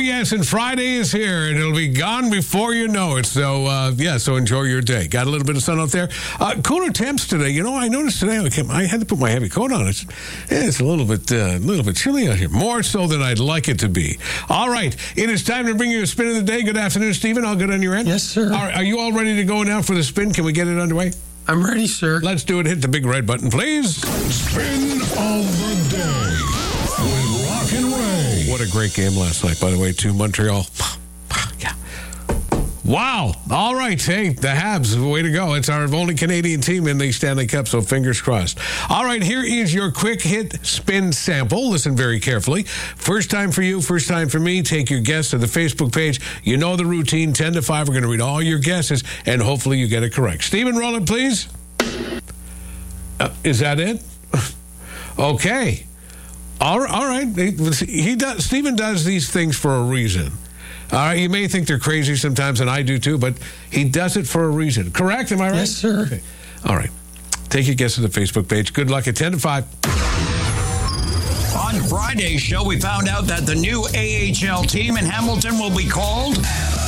yes, and Friday is here, and it'll be gone before you know it. So, so enjoy your day. Got a little bit of sun out there. Cooler temps today. You know, I noticed today I had to put my heavy coat on. It's a little bit chilly out here, more so than I'd like it to be. All right, it is time to bring you a spin of the day. Good afternoon, Stephen. All good on your end? Yes, sir. All right, are you all ready to go now for the spin? Can we get it underway? I'm ready, sir. Let's do it. Hit the big red button, please. Spin of the day with Rock and Ray. What a great game last night, by the way, to Montreal. Yeah. Wow. All right. Hey, the Habs, way to go. It's our only Canadian team in the Stanley Cup, so fingers crossed. All right, here is your quick hit spin sample. Listen very carefully. First time for you, first time for me. Take your guess to the Facebook page. You know the routine, 10 to 5. We're going to read all your guesses, and hopefully you get it correct. Stephen, roll it, please. Is that it? Okay. All right. Stephen does these things for a reason. All right, you may think they're crazy sometimes, and I do too, but he does it for a reason. Correct? Am I right? Yes, sir. Okay. All right. Take your guess at the Facebook page. Good luck at 10 to 5. On Friday's show, we found out that the new AHL team in Hamilton will be called